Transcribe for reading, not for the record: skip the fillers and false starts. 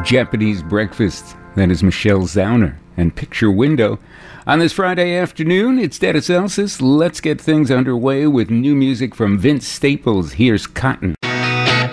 Japanese Breakfast. That is Michelle Zauner and Picture Window. On this Friday afternoon, it's Dennis Elsas. Let's get things underway with new music from Vince Staples. Here's Cotton.